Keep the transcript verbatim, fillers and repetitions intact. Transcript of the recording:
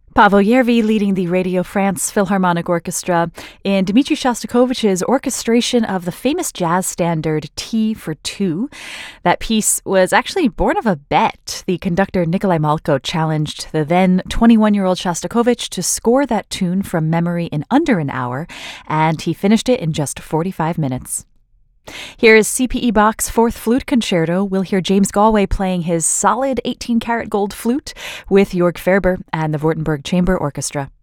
Pavel Yervi leading the Radio France Philharmonic Orchestra in Dmitri Shostakovich's orchestration of the famous jazz standard Tea for Two. That piece was actually born of a bet. The conductor Nikolai Malko challenged the then twenty-one-year-old Shostakovich to score that tune from memory in under an hour, and he finished it in just forty-five minutes. Here is C P E Bach's Fourth Flute Concerto. We'll hear James Galway playing his solid eighteen karat gold flute with Jörg Ferber and the Württemberg Chamber Orchestra.